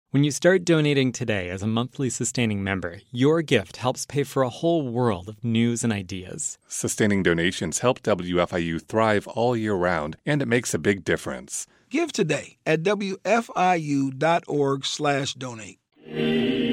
When you start donating today as a monthly sustaining member, your gift helps pay for a whole world of news and ideas. Sustaining donations help WFIU thrive all year round, and it makes a big difference. Give today at WFIU.org/donate.